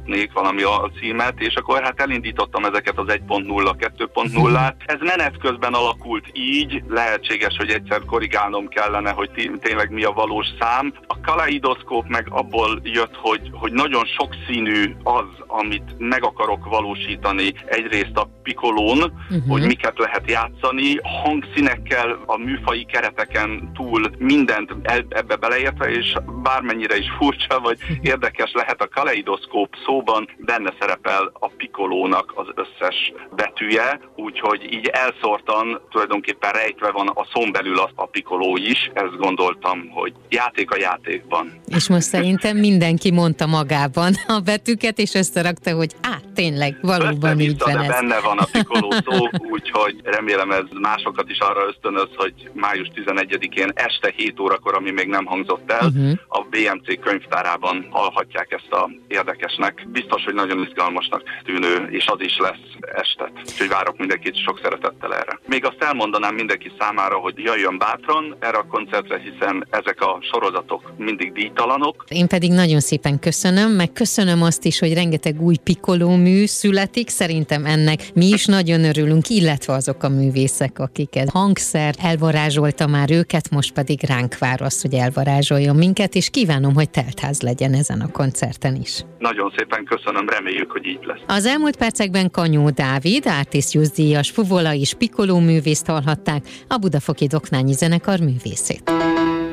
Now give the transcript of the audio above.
bemutatnék valami a címet, és akkor hát elindítottam ezeket az 1.0, 2.0-át. Ez menet közben alakult így, lehetséges, hogy egyszer korrigálnom kellene, hogy tényleg mi a valós szám. A kaleidoszkóp meg abból jött, hogy nagyon sokszínű az, amit meg akarok valósítani. Egyrészt a piccolón, hogy miket lehet játszani, hangszínekkel, a műfaji kereteken túl mindent ebbe beleértve, és bármennyire is furcsa vagy érdekes lehet a kaleidoszkóp szóban, benne szerepel a piccolónak az összes betűje, úgyhogy így elszórtan tulajdonképpen rejtve van a szón belül a piccoló is, ezt gondoltam, hogy játék a játékban. És most szerintem mindenki mondta magában a betűket, és összerakta, hogy tényleg, valóban így van ez. Benne van a piccoló szó, úgyhogy remélem ez másokat is arra ösztönöz, hogy május 11-én este 7 órakor, ami még nem hangzott el, a BMC könyvtárában hallhatják ezt a érdekesnek. Biztos, hogy nagyon izgalmasnak tűnő, és az is lesz este. Úgyhogy várok mindenkit sok szeretettel erre. Még azt elmondanám mindenki számára, hogy jöjjön bátran erre a koncertre, hiszen ezek a sorozatok mindig díjtalanok. Én pedig nagyon szépen köszönöm, meg köszönöm azt is, hogy rengeteg új piccoló mű születik. Szerintem ennek mi is nagyon örülünk, illetve azok a művészek, akiket hangszer elvarázsolta már őket, most pedig ránk vár az, hogy elvarázsoljon minket, és kívánom, hogy teltház legyen ezen a koncerten is. Nagyon szépen köszönöm, reméljük, hogy így lesz. Az elmúlt percekben Kanyó Dávid, Artisztius díjas fuvola és piccoló művészt hallhatták, a Budafoki Doknányi Zenekar művészét.